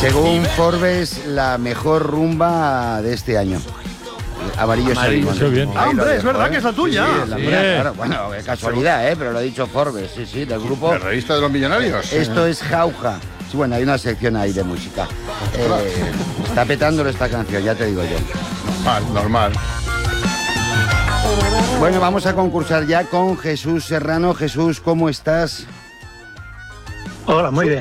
Según Forbes, la mejor rumba de este año. Amarillo Salimón. Bien. Ah, hombre, es verdad que es la tuya. Sí, la mía, claro. Bueno, qué casualidad, pero lo ha dicho Forbes, sí, del grupo. ¿La revista de los millonarios? Esto es Jauja. Sí, bueno, hay una sección ahí de música. Está petándolo esta canción, ya te digo yo. Normal. Bueno, vamos a concursar ya con Jesús Serrano. Jesús, ¿cómo estás? Hola, muy bien.